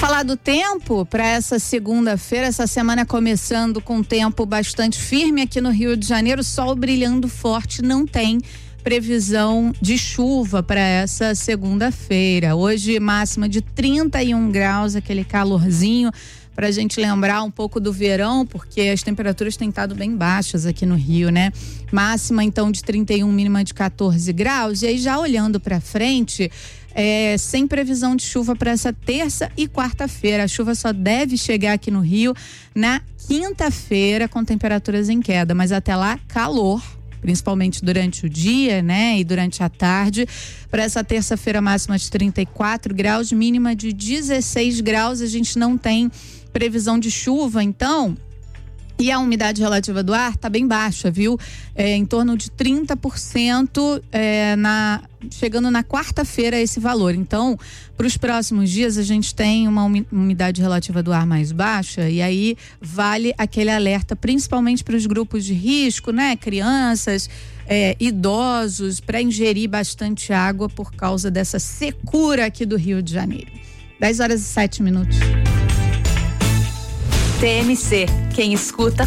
Falar do tempo para essa segunda-feira, essa semana começando com tempo bastante firme aqui no Rio de Janeiro, sol brilhando forte, não tem previsão de chuva para essa segunda-feira. Hoje máxima de 31 graus, aquele calorzinho para a gente lembrar um pouco do verão, porque as temperaturas têm estado bem baixas aqui no Rio, né? Máxima então de 31, mínima de 14 graus. E aí já olhando para frente, sem previsão de chuva para essa terça e quarta-feira. A chuva só deve chegar aqui no Rio na quinta-feira com temperaturas em queda, mas até lá calor, principalmente durante o dia, né? E durante a tarde. Para essa terça-feira máxima de 34 graus, mínima de 16 graus. A gente não tem previsão de chuva, então. E a umidade relativa do ar tá bem baixa, viu? Em torno de 30%, chegando na quarta-feira esse valor. Então, para os próximos dias a gente tem uma umidade relativa do ar mais baixa, e aí vale aquele alerta, principalmente para os grupos de risco, né? Crianças, idosos, para ingerir bastante água por causa dessa secura aqui do Rio de Janeiro. 10 horas e 7 minutos. TMC, quem escuta